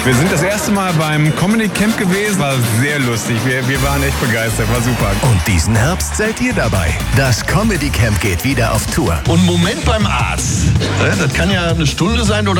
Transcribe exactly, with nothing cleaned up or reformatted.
Wir sind das erste Mal beim Comedy Camp gewesen. War sehr lustig. Wir, wir waren echt begeistert. War super. Und diesen Herbst seid ihr dabei. Das Comedy Camp geht wieder auf Tour. Und Moment beim Arzt. Das kann ja eine Stunde sein oder